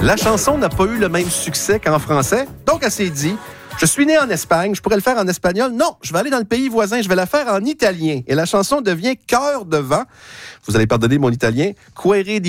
La chanson n'a pas eu le même succès qu'en français, donc elle s'est dit... Je suis né en Espagne, je pourrais le faire en espagnol. Non, je vais aller dans le pays voisin, je vais la faire en italien. Et la chanson devient Cœur de vent. Vous allez pardonner mon italien. Quere di